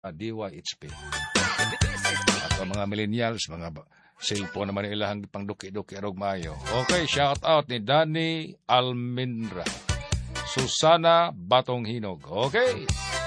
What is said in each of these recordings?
DYHP. At ang mga millennials, cellphone naman ilang pangduki-duki arog mayo. Okay, shout out ni Danny Almindra. Susana Batong Hinog. Okay.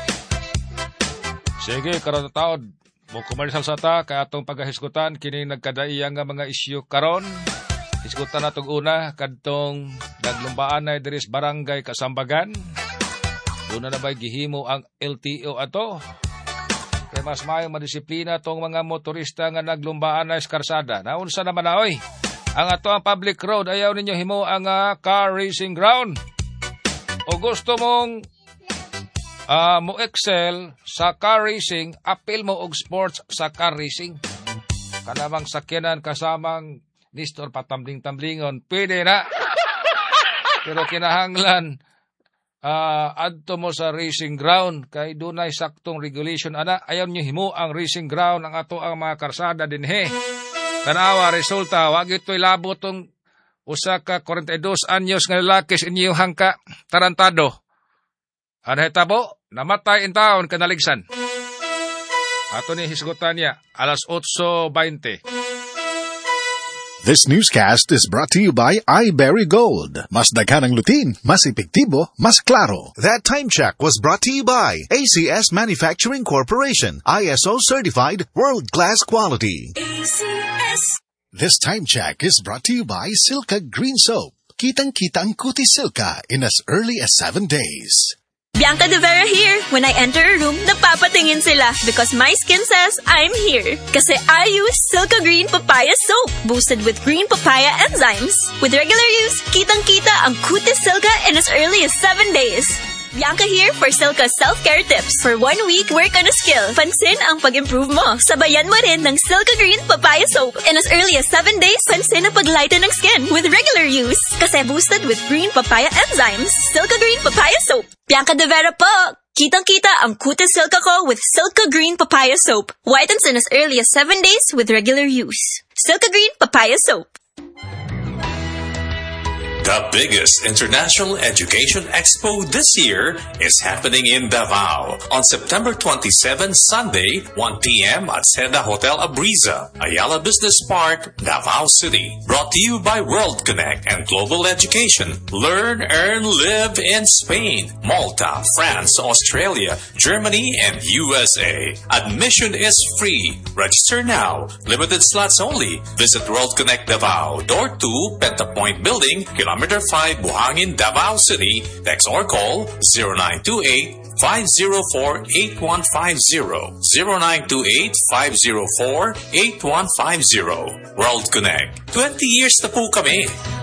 Sige, karata taod. Mo kumarisal sa ta, kaya atong paghahisgutan, kini nagkadaiyang nga mga isyu karon. Hisgutan na itong una, kadtong naglumbaan na diris barangay Kasambagan. Doon na ba'y gihimo ang LTO ato? Kaya mas mayong madisiplina tong mga motorista nga naglumbaan na karsada. Naunsa naman na, oy. Ang ato ang public road, ayaw ninyo himo ang car racing ground. O gusto mong mo-excel sa car racing, apil mo og sports sa car racing. Kanamang sakyanan kasamang Nistor patambling-tamblingon, pwede na. Pero kinahanglan, adto mo sa racing ground kay dunay saktong regulation ana ayaw niyo himo ang racing ground ang ato ang mga karsada dinhi. Tanawa resulta wag ito'y labot tong usa ka 42 anyos nga lalaki sa inyo hangka tarantado. Ano hitabo? Namatay in taon kanaligsan. Ato ni hisgutan niya alas 8:20. This newscast is brought to you by iBerry Gold. Mas daghan ang lutin, mas epektibo, mas klaro. That time check was brought to you by ACS Manufacturing Corporation. ISO certified, world-class quality. ACS. This time check is brought to you by Silka Green Soap. Kitang-kita ang kutis Silka in as early as 7 days. Bianca De Vera here. When I enter a room, napapatingin sila because my skin says I'm here. Kasi I use Silka Green Papaya Soap, boosted with green papaya enzymes. With regular use, kitang-kita ang kutis Silka in as early as 7 days. Bianca here for Silka self-care tips. For 1 week, work on a skill. Pansin ang pag-improve mo. Sabayan mo rin ng Silka Green Papaya Soap. In as early as 7 days, pansin ang paglighten ng skin with regular use. Kasi boosted with green papaya enzymes. Silka Green Papaya Soap. Bianca De Vera po! Kitang-kita ang kutis Silka ko with Silka Green Papaya Soap. Whitens in as early as 7 days with regular use. Silka Green Papaya Soap. The biggest international education expo this year is happening in Davao on September 27, Sunday, 1 p.m. at Seda Hotel Abriza, Ayala Business Park, Davao City. Brought to you by World Connect and Global Education. Learn, earn, live in Spain, Malta, France, Australia, Germany, and USA. Admission is free. Register now. Limited slots only. Visit World Connect Davao, Door 2, Pentapoint Building, Kilometer 5, Buhangin, Davao City. Text or call 0928-504-8150. 0928-504-8150. World Connect. 20 years na po kami.